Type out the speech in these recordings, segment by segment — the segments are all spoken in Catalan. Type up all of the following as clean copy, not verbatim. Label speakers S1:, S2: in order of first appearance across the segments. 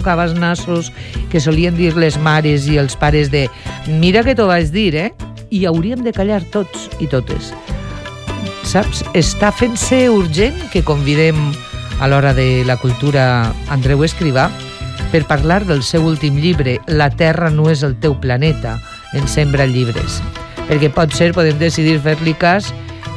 S1: tocava els nassos, que solien dir les mares i els pares de mira que t'ho vaig dir, i hauríem de callar tots i totes. Saps? Està fent-se urgent que convidem a l'Hora de la Cultura Andreu Escrivà per parlar del seu últim llibre, La Terra no és el teu planeta, en Sembra Llibres. Perquè podem decidir fer-li cas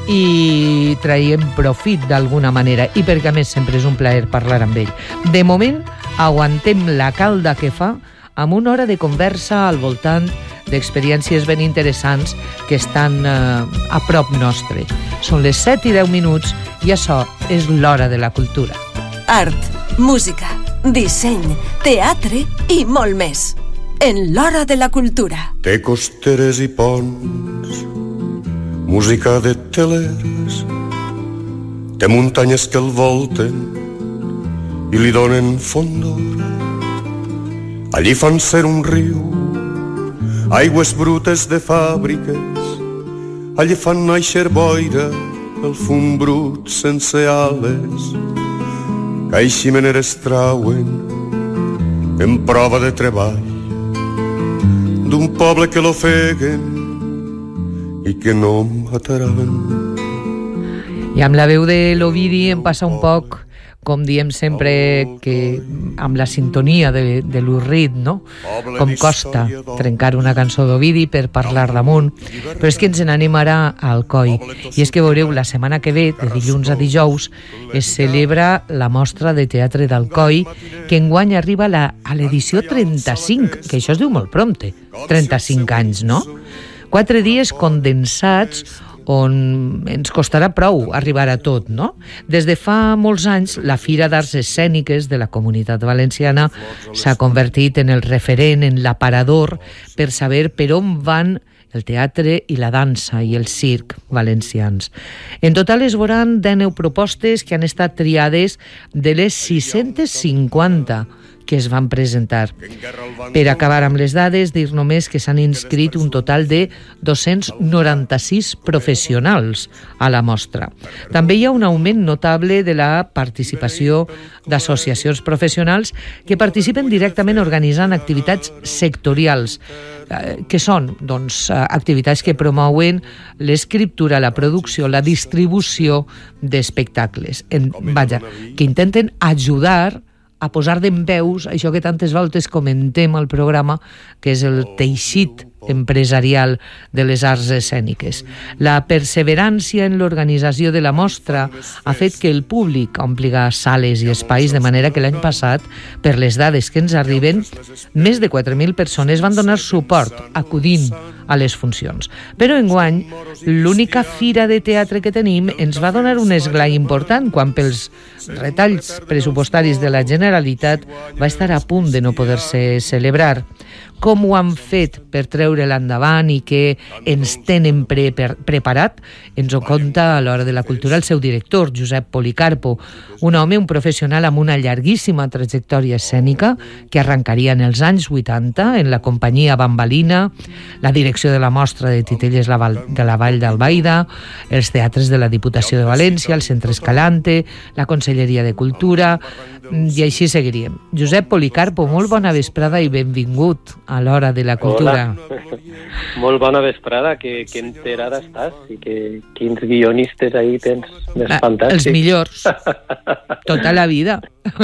S1: i traiem profit d'alguna manera, i perquè a més sempre és un plaer parlar amb ell. De moment, aguantem la calda que fa amb una hora de conversa al voltant d'experiències ben interessants que estan a prop nostre. Són les 7:10 i això és l'Hora de la Cultura.
S2: Art, música, disseny, teatre i molt més. En l'Hora de la Cultura.
S3: Té costeres i ponts, música de telers, té muntanyes que el volten i li donen fondor. Allí fan ser un riu, aigües brutes de fàbriques, allí fan naixer boira, el fum brut sense ales, que així meneres trauen en prova de treball d'un poble que l'ofeguen i que no mataran.
S1: I amb la veu de l'Ovidi em passa un poc, com diem sempre, que amb la sintonia de l'Urrit, no? Com costa trencar una cançó d'Ovidi per parlar damunt. Però és que ens n'anem ara a Alcoi. I és que veureu, la setmana que ve, de dilluns a dijous, es celebra la mostra de teatre d'Alcoi, que enguany arriba a l'edició 35, que això es diu molt prompte, 35 anys, no? 4 dies condensats on ens costarà prou arribar a tot, no? Des de fa molts anys, la Fira d'Arts Escèniques de la Comunitat Valenciana s'ha convertit en el referent, en l'aparador, per saber per on van el teatre i la dansa i el circ valencians. En total es veuran 19 propostes que han estat triades de les 650 que es van presentar. Per acabar amb les dades, dir només que s'han inscrit un total de 296 professionals a la mostra. També hi ha un augment notable de la participació d'associacions professionals que participen directament organitzant activitats sectorials, que són activitats que promouen l'escriptura, la producció, la distribució d'espectacles. Que intenten ajudar a posar dempeus això que tantes voltes comentem al programa, que és el teixit empresarial de les arts escèniques. La perseverància en l'organització de la mostra ha fet que el públic ompliga sales i espais, de manera que l'any passat, per les dades que ens arriben, més de 4.000 persones van donar suport acudint a les funcions. Però enguany, l'única fira de teatre que tenim ens va donar un esglai important quan pels retalls pressupostaris de la Generalitat va estar a punt de no poder-se celebrar. Com ho han fet per treure-la endavant i que ens tenen preparat, ens ho conta a l'Hora de la Cultura el seu director, Josep Policarpo, un home, un professional amb una llarguíssima trajectòria escènica que arrencaria en els anys 80 en la companyia Bambalina, la direcció de la mostra de Titelles de la Vall d'Albaida, els teatres de la Diputació de València, el Centre Escalante, la Conselleria de Cultura, i així seguiríem. Josep Policarpo, molt bona vesprada i benvingut a l'Hora de la Cultura.
S4: Hola. Molt bona vesprada, que enterada estàs i que quins guionistes ahí tens més fantàstics.
S1: Els millors. Tota la vida.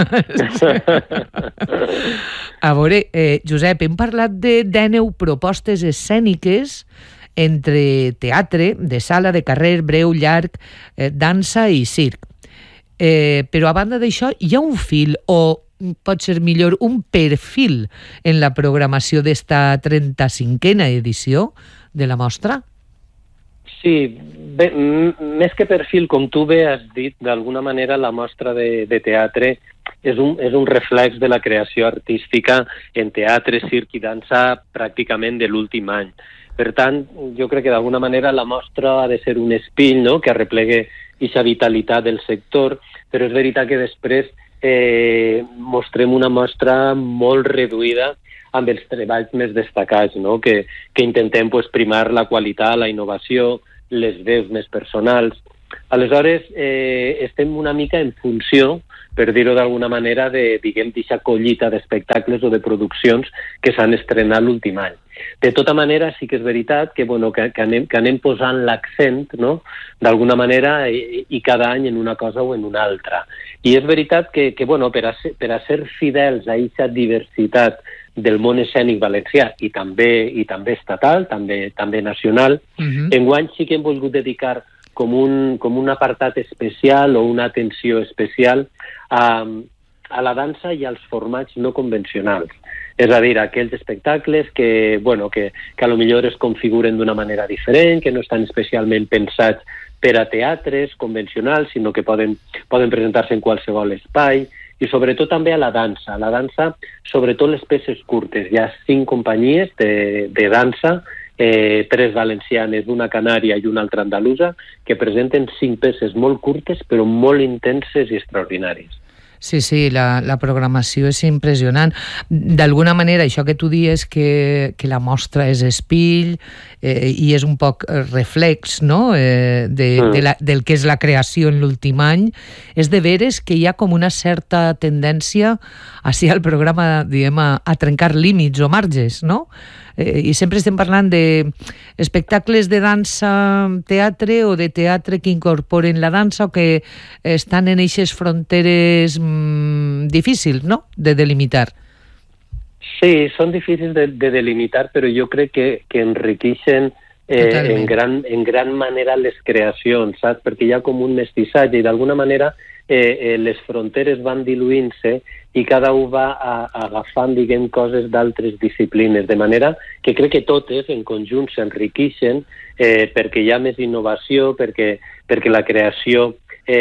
S1: A veure, Josep, hem parlat de 19 propostes escèniques entre teatre, de sala, de carrer, breu, llarg, dansa i circ. Però a banda d'això hi ha un fil, o pot ser millor un perfil en la programació d'esta 35a edició de la mostra?
S4: Sí, bé, més que perfil, com tu bé has dit, d'alguna manera la mostra de teatre és un reflex de la creació artística en teatre, circ i dansa pràcticament de l'últim any. Per tant, jo crec que d'alguna manera la mostra ha de ser un espill, no?, que arreplegue aquesta vitalitat del sector, però és veritat que després mostrem una mostra molt reduïda amb els treballs més destacats, no?, que intentem primar la qualitat, la innovació, les veus més personals. Aleshores, estem una mica en funció, per dir-ho d'alguna manera, d'aquesta collita d'espectacles o de produccions que s'han estrenat l'últim any. De tota manera, sí que és veritat que anem posant l'accent, no?, d'alguna manera, i cada any en una cosa o en una altra. I és veritat que per a ser fidels a aquesta diversitat del món escènic valencià i també estatal, també nacional, enguany sí que hem volgut dedicar com un apartat especial o una atenció especial a la dansa i als formats no convencionals. És a dir, aquells espectacles que a lo millor es configuren d'una manera diferent, que no estan especialment pensats per a teatres convencionals, sinó que poden presentar-se en qualsevol espai, i sobretot també a la dansa. A la dansa, sobretot les peces curtes. Hi ha 5 companyies de dansa, 3 valencianes, una canària i una altra andalusa, que presenten 5 peces molt curtes però molt intenses i extraordinàries.
S1: Sí, la programació és impressionant. D'alguna manera, això que tu dius que la mostra és espill i és un poc reflex, no?, del que és la creació en l'últim any, és de veres que hi ha com una certa tendència així al programa, diguem, a trencar límits o marges, no? I sempre estem parlant d'espectacles de dansa teatre o de teatre que incorporen la dansa o que estan en eixes fronteres difícils, no?, de delimitar.
S4: Sí, són difícils de delimitar, però jo crec que enriqueixen en gran manera les creacions, saps? Perquè hi ha com un mestissatge i d'alguna manera les fronteres van diluint-se i cada un va agafant, diguem, coses d'altres disciplines, de manera que crec que totes en conjunt s'enriqueixen perquè hi ha més innovació, perquè la creació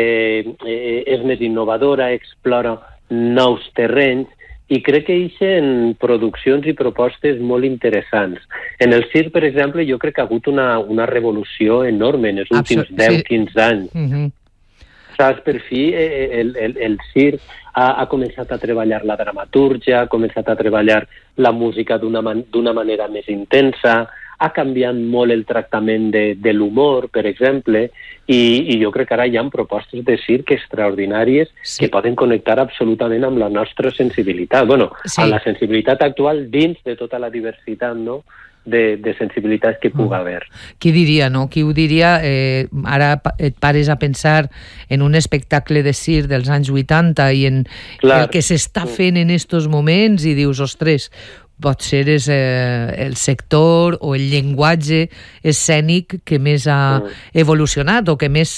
S4: és més innovadora, explora nous terrenys, i crec que eixen produccions i propostes molt interessants. En el circ, per exemple, jo crec que ha hagut una revolució enorme en els últims 10-15 anys. Saps, per fi, el circ ha començat a treballar la dramatúrgia, ha començat a treballar la música d'una manera més intensa, ha canviat molt el tractament de l'humor, per exemple, i jo crec que ara hi ha propostes de circ extraordinàries que poden connectar absolutament amb la nostra sensibilitat. Amb la sensibilitat actual dins de tota la diversitat, no?, de sensibilitats que pugui haver.
S1: Qui diria, no? Qui ho diria? Ara et pares a pensar en un espectacle de circ dels anys 80 i en el que s'està fent en estos moments i dius, ostres, potser és el sector o el llenguatge escènic que més ha evolucionat o que més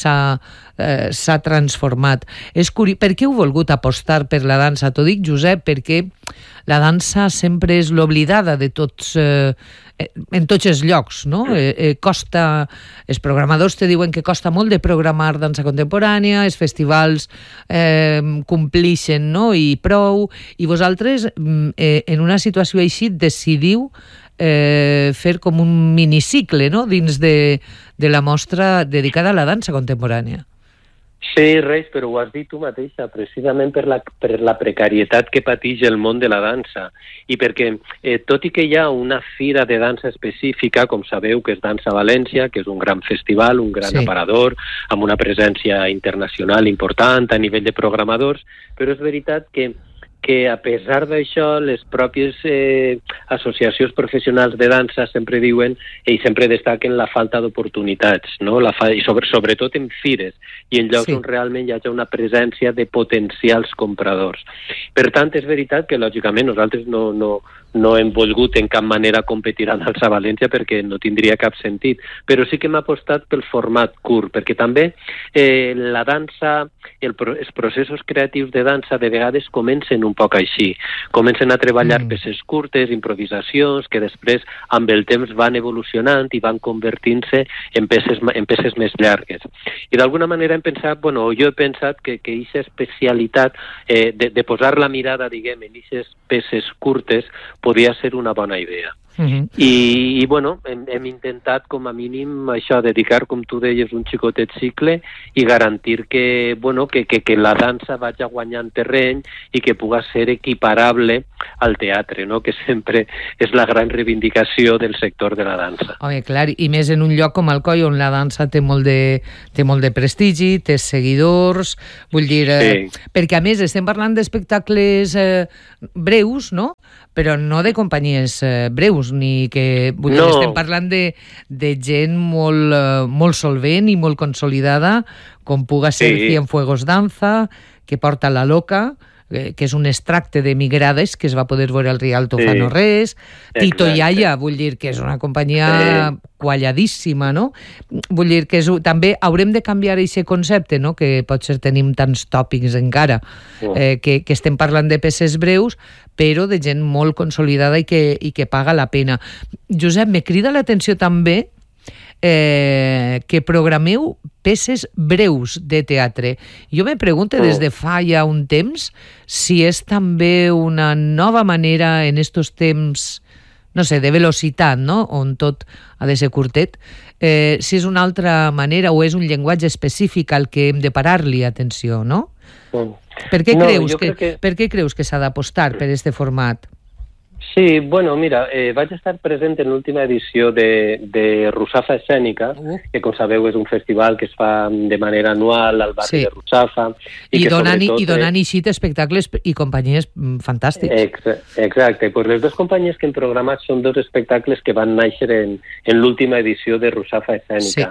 S1: s'ha transformat. És curiós. Per què heu volgut apostar per la dansa? T'ho dic, Josep, perquè la dansa sempre és l'oblidada de tots, en tots els llocs, no? Costa, els programadors te diuen que costa molt de programar dansa contemporània, els festivals complixen, no?, i prou, i vosaltres en una situació així decidiu fer com un minicicle, no?, dins de la mostra dedicada a la dansa contemporània.
S4: Sí, Reis, però ho has dit tu mateixa, precisament per la precarietat que pateix el món de la dansa i perquè, tot i que hi ha una fira de dansa específica, com sabeu, que és Dansa València, que és un gran festival, un gran aparador, amb una presència internacional important a nivell de programadors, però és veritat que a pesar d'això, les pròpies associacions professionals de dansa sempre diuen i sempre destaquen la falta d'oportunitats, no? I sobretot en fires i en llocs on realment hi hagi una presència de potencials compradors. Per tant, és veritat que, lògicament, nosaltres no hem volgut en cap manera competir a Dansa València perquè no tindria cap sentit, però sí que hem apostat pel format curt, perquè també la dansa, els processos creatius de dansa de vegades comencen un poc així. Comencen a treballar peces curtes, improvisacions, que després amb el temps van evolucionant i van convertint-se en peces més llargues. I d'alguna manera jo he pensat que aquesta especialitat de posar la mirada, diguem, en aquestes peces curtes podia ser una bona idea. I bueno, hem intentat com a mínim això, dedicar, com tu deies, un xicotet cicle i garantir que la dansa vagi guanyant terreny i que pugui ser equiparable al teatre, no? Que sempre és la gran reivindicació del sector de la dansa.
S1: Home, clar, i més en un lloc com Alcoi, on la dansa té molt de prestigi, té seguidors, vull dir... Perquè, a més, estem parlant d'espectacles breus, no? Però no de companyies breus, ni que... Vull dir, estem parlant de gent molt solvent i molt consolidada, com puga ser Cienfuegos Danza, que porta La Loca, que és un extracte de Migrades que es va poder veure al Rialto fa no res, Tito Yaya, vull dir que és una companyia qualladíssima, no? Vull dir que també haurem de canviar aquest concepte, no? Que potser tenim tants tòpics encara, que estem parlant de peces breus, però de gent molt consolidada i que paga la pena. Josep, me crida l'atenció també que programeu peces breus de teatre. Jo me pregunto des de fa ja un temps si és també una nova manera en estos temps, no sé, de velocitat, no? On tot ha de ser curtet, si és una altra manera o és un llenguatge específic al que hem de parar-li atenció, no? Per què creus que s'ha d'apostar per este format?
S4: Sí, bueno, mira, vaig estar present en l'última edició de Russafa Escènica, que com sabeu és un festival que es fa de manera anual al barri de Russafa.
S1: I donant eixit espectacles i companyies fantàstics.
S4: Exacte, pues les dues companyies que hem programat són dos espectacles que van néixer en l'última edició de Russafa Escènica.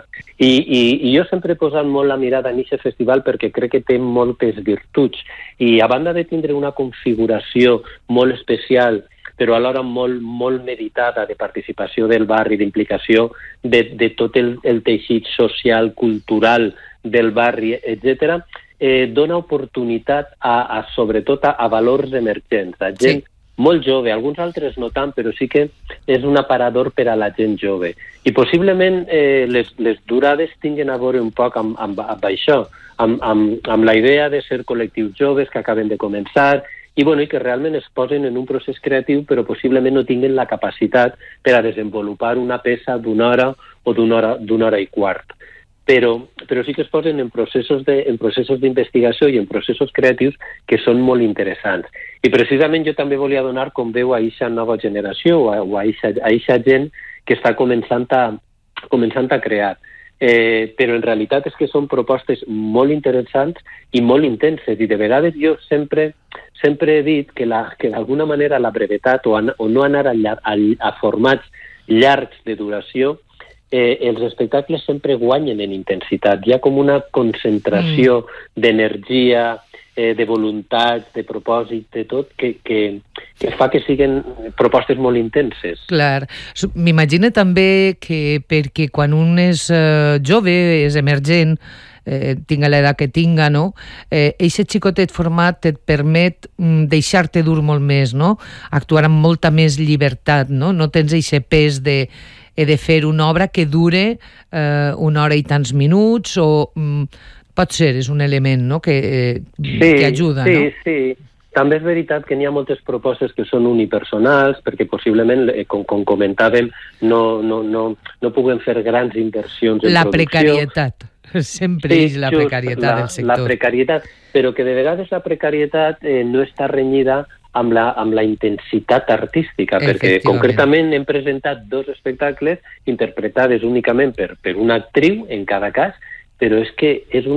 S4: I jo sempre he posat molt la mirada en aquest festival perquè crec que té moltes virtuts. I a banda de tindre una configuració molt especial però alhora molt meditada de participació del barri, d'implicació de tot el teixit social, cultural del barri, etc., dona oportunitat sobretot a valors emergents, a gent molt jove, alguns altres no tant, però sí que és un aparador per a la gent jove. I possiblement les durades tinguin a veure un poc amb això, amb la idea de ser col·lectius joves que acaben de començar, i que realment es posen en un procés creatiu però possiblement no tinguin la capacitat per a desenvolupar una peça d'una hora o d'una hora i quart. Però sí que es posen en processos d'investigació i en processos creatius que són molt interessants. I precisament jo també volia donar com veu a aquesta nova generació o a aquesta gent que està començant a crear. Però en realitat és que són propostes molt interessants i molt intenses, i de vegades jo sempre he dit que d'alguna manera la brevetat o no anar a formats llargs de duració, els espectacles sempre guanyen en intensitat. Hi ha com una concentració d'energia, de voluntat, de propòsit, de tot, que fa que siguin propostes molt intenses.
S1: Clar. M'imagino també que perquè quan un és jove, és emergent, tinga l'edat que tinga, no? Eixe xicotet format et permet deixar-te dur molt més, no? Actuar amb molta més llibertat, no? No tens eixe pes de fer una obra que dure una hora i tants minuts o... Pot ser, és un element, no? que ajuda, no?
S4: Sí. També és veritat que n'hi ha moltes propostes que són unipersonals, perquè possiblement, com comentàvem, no puguem fer grans inversions en producció.
S1: La precarietat, sempre és la precarietat del sector.
S4: La precarietat, però que de vegades la precarietat no està renyida amb la intensitat artística, perquè concretament hem presentat dos espectacles interpretades únicament per una actriu en cada cas, però és que són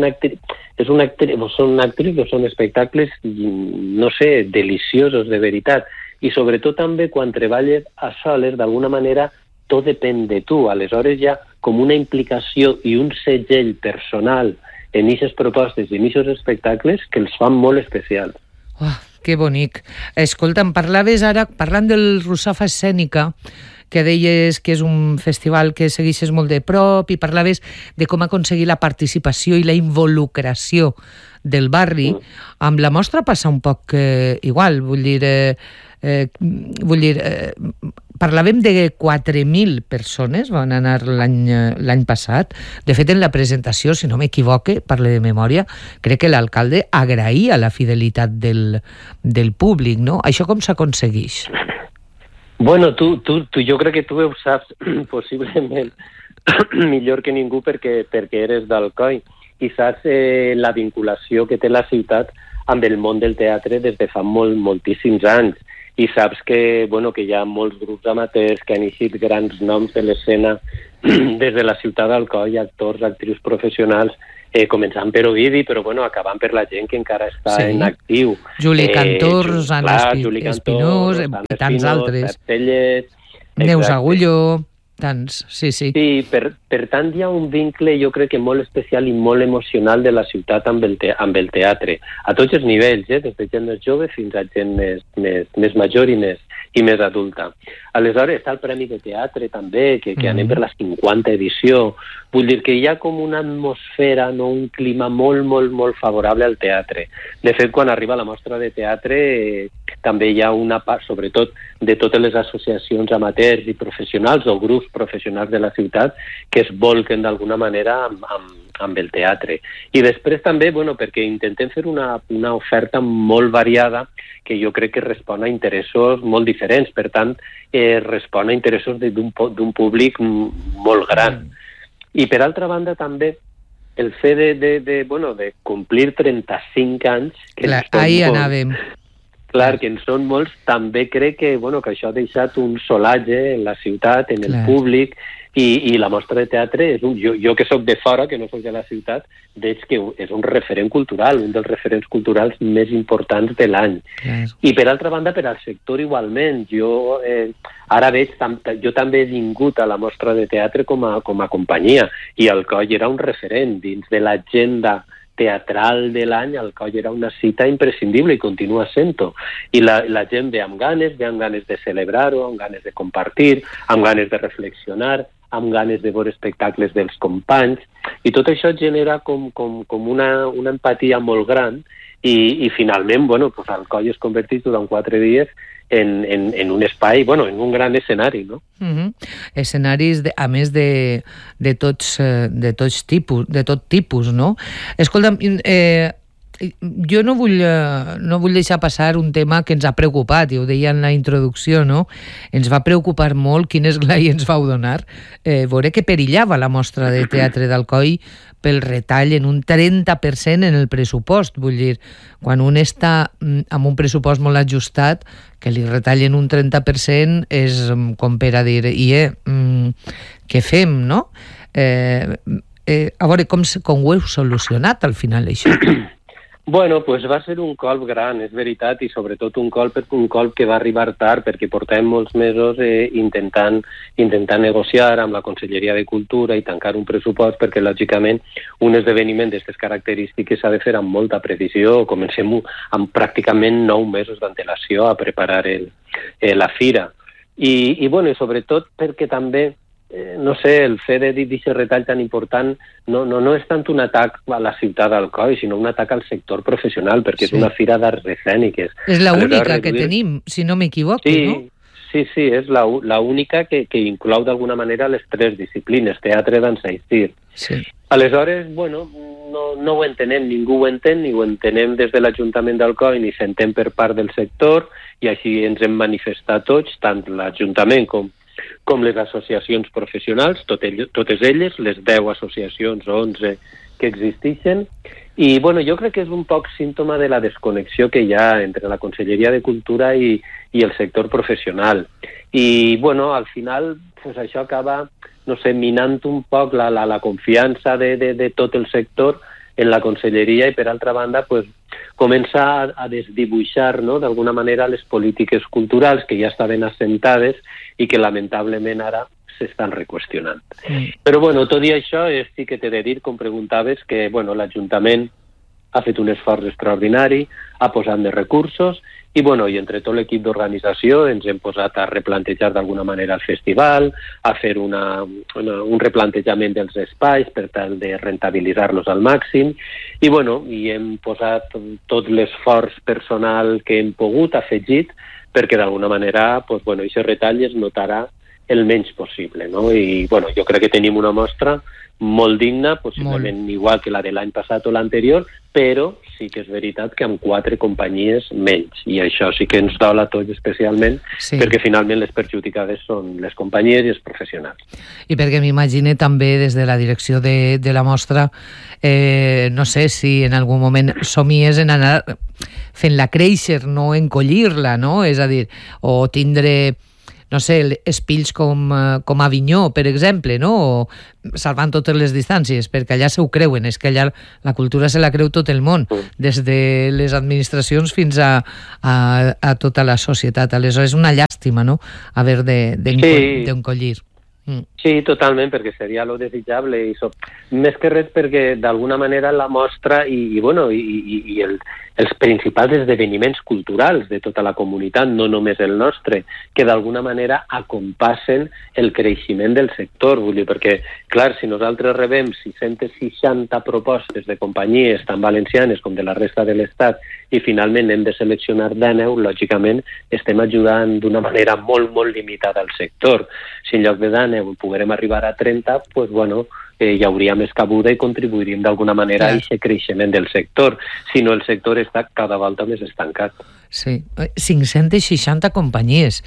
S4: actrius, són espectacles, no sé, deliciosos de veritat. I sobretot també quan treballes a soles, d'alguna manera, tot depèn de tu. Aleshores hi ha com una implicació i un segell personal en aquestes propostes i en aquests espectacles que els fan molt especials.
S1: Oh, que bonic. Escolta, em parlaves ara, parlant del Russafa Escènica, que deies que és un festival que segueixes molt de prop i parlaves de com aconseguir la participació i la involucració del barri. Amb la mostra passa un poc igual, vull dir, parlàvem de 4.000 persones, van anar l'any passat. De fet, en la presentació, si no m'equivoque, parle de memòria, crec que l'alcalde agraïa la fidelitat del públic, no? Això com s'aconsegueix?
S4: Bueno, jo crec que tu ho saps possiblement millor que ningú perquè eres d'Alcoi i saps la vinculació que té la ciutat amb el món del teatre des de fa moltíssims anys. I saps que hi ha molts grups amateurs que han eixit grans noms de l'escena des de la ciutat d'Alcoi, actors, actrius professionals, començant per Ovidi, però acabant per la gent que encara està en actiu.
S1: Juli Cantor, Rosana Espinós, i tants altres. Neus Agulló, tants, sí.
S4: Sí, per tant hi ha un vincle, jo crec que molt especial i molt emocional de la ciutat amb el teatre, a tots els nivells, des de gent més jove fins a gent més major i més adulta. Aleshores està el Premi de Teatre també, que anem per la 50 edició. Vull dir que hi ha com una atmosfera, un clima molt favorable al teatre. De fet, quan arriba la mostra de teatre també hi ha una part, sobretot de totes les associacions amateurs i professionals o grups professionals de la ciutat que es volquen d'alguna manera amb el teatre. I després també, perquè intentem fer una oferta molt variada que jo crec que respon a interessos molt diferents, per tant, respon a interessos d'un públic molt gran. I per altra banda també el fet de complir 35 anys...
S1: Ahí anàvem.
S4: Clar, que en són molts, també crec que això ha deixat un solatge en la ciutat, en el públic, i la mostra de teatre, jo que sóc de fora, que no sóc de la ciutat, veig que és un referent cultural, un dels referents culturals més importants de l'any. I per altra banda, per al sector igualment, jo ara veig, jo també he vingut a la mostra de teatre com a companyia, i Alcoi era un referent dins de l'agenda teatral de l'any. Alcoi era una cita imprescindible i continua sent-ho. I la gent ve amb ganes de celebrar-ho, amb ganes de compartir, amb ganes de reflexionar, amb ganes de veure espectacles dels companys, i tot això genera com una empatia molt gran i finalment, Alcoi es converteix durant 4 dies en un espai, en un gran escenari, no?
S1: Escenaris, a més de tot tipus, no? Escolta'm, jo no vull deixar passar un tema que ens ha preocupat, i ho deia en la introducció, no? Ens va preocupar molt, quin esglai ens vau donar, veure que perillava la mostra de teatre d'Alcoi pel retall en un 30% en el pressupost. Vull dir, quan un està amb un pressupost molt ajustat, que li retallen un 30% és com per a dir, què fem, no? A veure, com ho heu solucionat al final, això?
S4: Va ser un colp gran, és veritat, i sobretot un colp que va arribar tard, perquè portàvem molts mesos intentant negociar amb la Conselleria de Cultura i tancar un pressupost, perquè lògicament un esdeveniment d'aquestes característiques s'ha de fer amb molta precisió. Comencem amb pràcticament 9 mesos d'antelació a preparar la fira. I sobretot perquè també no sé, el fet de dir d'aquest retall tan important no és tant un atac a la ciutat d'Alcoi, sinó un atac al sector professional, perquè és una fira d'arts escèniques.
S1: És l'única que tenim, si no m'equivoco, no?
S4: Sí, és l'única que inclou d'alguna manera les 3 disciplines, teatre, dansa i circ.
S1: Sí.
S4: Aleshores, no ho entenem, ningú ho entén, ni ho entenem des de l'Ajuntament d'Alcoi, ni s'entén per part del sector, i així ens hem manifestat tots, tant l'Ajuntament com les associacions professionals, totes elles, les 10 associacions o 11 que existeixen. I jo crec que és un poc símptoma de la desconnexió que hi ha entre la Conselleria de Cultura i el sector professional. I al final això acaba, minant un poc la confiança de tot el sector en la Conselleria, i per altra banda comença a desdibuixar d'alguna manera les polítiques culturals que ja estaven assentades i que lamentablement ara s'estan reqüestionant. Però tot i això sí que t'he de dir, com preguntaves, que l'Ajuntament ha fet un esforç extraordinari, ha posat més recursos i entre tot l'equip d'organització ens hem posat a replantejar d'alguna manera el festival, a fer un replantejament dels espais per tal de rentabilitzar-los al màxim i hem posat tot l'esforç personal que hem pogut afegit perquè d'alguna manera aquest retall es notarà el menys possible, no? I, bueno, jo crec que tenim una mostra molt digna, possiblement igual que la de l'any passat o l'anterior, però sí que és veritat que amb 4 companyies menys, i això sí que ens dol a tots especialment, perquè finalment les perjudicades són les companyies i els professionals.
S1: I perquè m'imagine també des de la direcció de la mostra, no sé si en algun moment somies en anar fent-la créixer, no encollir-la, no? És a dir, o tindre, no sé, espills com Avinyó, per exemple, no? O salvant totes les distàncies, perquè allà se ho creuen, és que allà la cultura se la creu tot el món, des de les administracions fins a tota la societat. Aleshores és una llàstima, no?, haver d'encollir.
S4: Sí, totalment, perquè seria lo desitjable, i més que res perquè d'alguna manera la mostra i els principals esdeveniments culturals de tota la comunitat, no només el nostre, que d'alguna manera acompassen el creixement del sector. Vull dir, perquè, clar, si nosaltres rebem 660 propostes de companyies tan valencianes com de la resta de l'Estat i finalment hem de seleccionar 19, lògicament estem ajudant d'una manera molt, molt limitada al sector. Si en lloc de 19 poguérem arribar a 30, doncs, bueno, hi hauria més cabuda i contribuiríem d'alguna manera a aquest creixement del sector. Si no, el sector està cada volta més estancat.
S1: Sí, 560 companyies.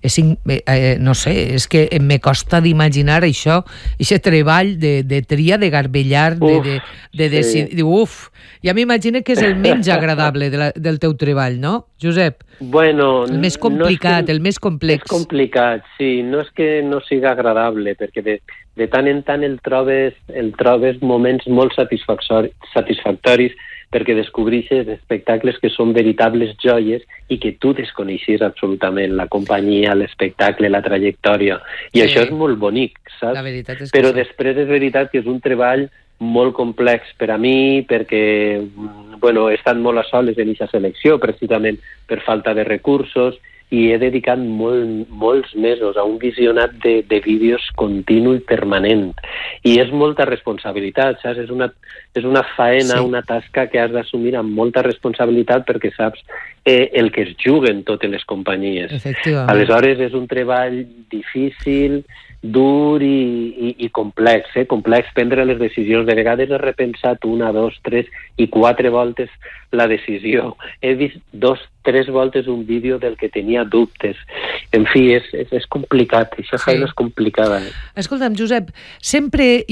S1: No sé, és que me costa d'imaginar això, aquest treball de tria, de garbellar, de decidir. Uf, ja m'imagino que és el menys agradable del teu treball, no, Josep?
S4: Bueno,
S1: el més complicat, el més complex.
S4: És complicat, sí. No és que no siga agradable, perquè de tant en tant el trobes moments molt satisfactoris perquè descobreixes espectacles que són veritables joies i que tu desconeixies absolutament, la companyia, l'espectacle, la trajectòria. I això és molt bonic, saps?
S1: La veritat és que
S4: però després és veritat que és un treball molt complex per a mi, perquè bueno, he estat molt a soles en aquesta selecció, precisament per falta de recursos, i he dedicat molts mesos a un visionat de vídeos continu i permanent. I és molta responsabilitat, saps? És una faena, una tasca que has d'assumir amb molta responsabilitat perquè saps el que es juguen totes les companyies. Aleshores és un treball difícil, dur i complex, complex prendre les decisions. De vegades he repensat 1, 2, 3 i 4 voltes la decisió. He vist 2, 3 voltes un vídeo del que tenia dubtes. En fi, és complicat, aquesta feina és complicada.
S1: Escolta'm, Josep, sempre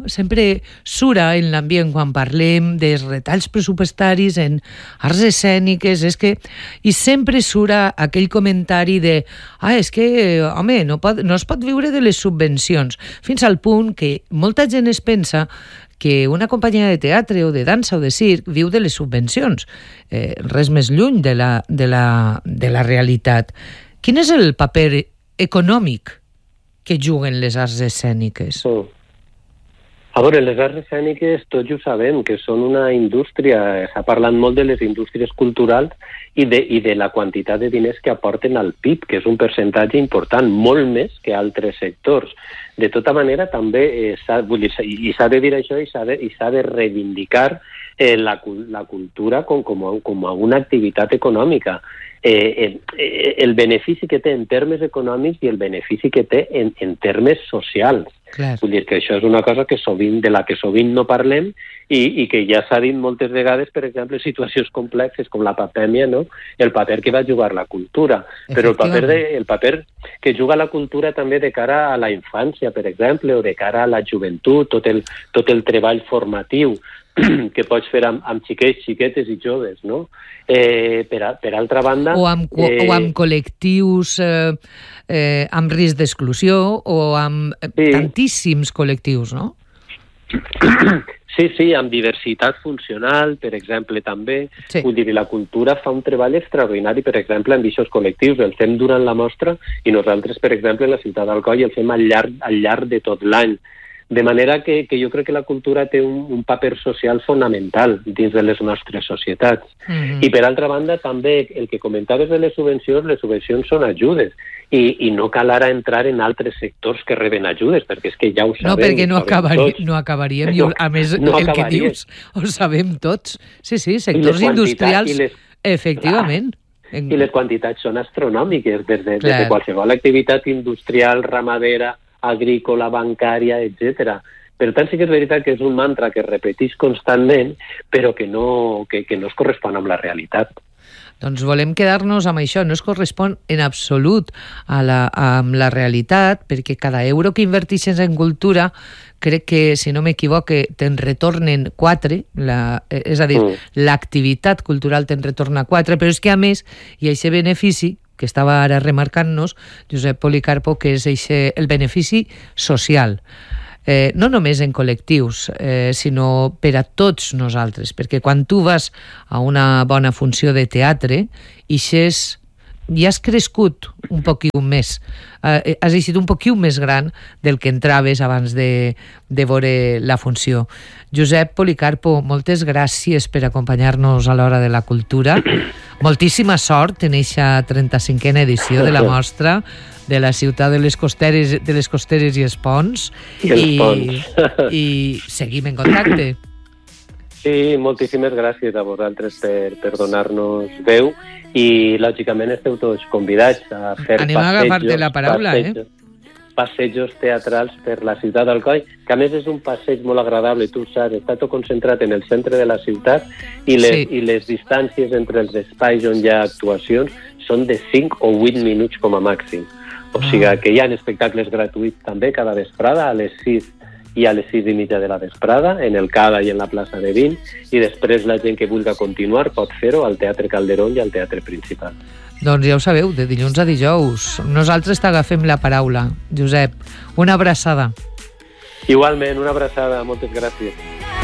S1: sura en l'ambient quan parlem dels retalls pressupostaris en arts escèniques, i sempre sura aquell comentari de és que, home, no es pot viure de les subvencions, fins al punt que molta gent es pensa que una companyia de teatre o de dansa o de circ viu de les subvencions. Res més lluny de la realitat. Quin és el paper econòmic que juguen les arts escèniques?
S4: A veure, les arts escèniques tots ho sabem, que són una indústria. S'ha parlat molt de les indústries culturals i de la quantitat de diners que aporten al PIB, que és un percentatge important, molt més que altres sectors. De tota manera, també s'ha de dir això i s'ha de reivindicar la cultura com a una activitat econòmica. El benefici que té en termes econòmics i el benefici que té en termes socials.
S1: Clar.
S4: Vull dir que això és una cosa de la que sovint no parlem i que ja s'ha dit moltes vegades, per exemple, en situacions complexes com la pandèmia, no? El paper que va jugar la cultura. Però el paper que juga la cultura també de cara a la infància, per exemple, o de cara a la joventut, tot el treball formatiu que pots fer amb xiquets, xiquetes i joves, no? Per altra banda...
S1: O amb col·lectius amb risc d'exclusió, o amb tantíssims col·lectius, no?
S4: Sí, amb diversitat funcional, per exemple, també. Vull dir, la cultura fa un treball extraordinari, per exemple, amb aquests col·lectius. El fem durant la mostra i nosaltres, per exemple, a la ciutat d'Alcoi el fem al llarg de tot l'any. De manera que jo crec que la cultura té un paper social fonamental dins de les nostres societats. I per altra banda, també el que comentaves de les subvencions són ajudes. I no cal ara entrar en altres sectors que reben ajudes, perquè és que ja ho sabem.
S1: No, perquè no acabaríem. A més, el que dius ho sabem tots. Sí, sectors industrials, efectivament.
S4: i les quantitats són astronòmiques, des de qualsevol activitat industrial, ramadera, agrícola, bancària, etc. Per tant, sí que és veritat que és un mantra que es repeteix constantment, però que no es correspon amb la realitat.
S1: Doncs volem quedar-nos amb això, no es correspon en absolut amb la realitat, perquè cada euro que invertixes en cultura, crec que, si no m'equivoque, te'n retornen 4, és a dir, l'activitat cultural te'n retorna 4, però és que a més hi ha aquest benefici, que estava ara remarcant-nos, Josep Policarpo, que és el benefici social. No només en col·lectius, sinó per a tots nosaltres, perquè quan tu vas a una bona funció de teatre, ja has crescut un poquiu més, has eixit un poquiu més gran del que entraves abans de veure la funció. Josep Policarpo, moltes gràcies per acompanyar-nos a l'Hora de la Cultura. Moltíssima sort en eixa 35a edició de la mostra de la ciutat de les costeres i els ponts. I seguim en contacte.
S4: Sí, moltíssimes gràcies a vosaltres per donar-nos veu i, lògicament, esteu tots convidats a fer passejos teatrals per la ciutat d'Alcoi, que a més és un passeig molt agradable, tu saps, està tot concentrat en el centre de la ciutat i les distàncies entre els espais on hi ha actuacions són de 5 o 8 minuts com a màxim. O sigui que hi ha espectacles gratuïts també cada vesprada a les 6 i a les 6:30 de la vesprada, en el CADA i en la plaça de Vins, i després la gent que vulgui continuar pot fer-ho al Teatre Calderón i al Teatre Principal.
S1: Doncs ja ho sabeu, de dilluns a dijous. Nosaltres t'agafem la paraula, Josep. Una abraçada.
S4: Igualment, una abraçada. Moltes gràcies.